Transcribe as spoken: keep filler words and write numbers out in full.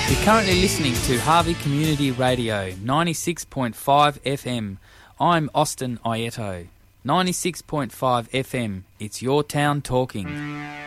You're currently listening to Harvey Community Radio, ninety-six point five F M. I'm Austin Aieto. ninety-six point five F M, it's your town talking.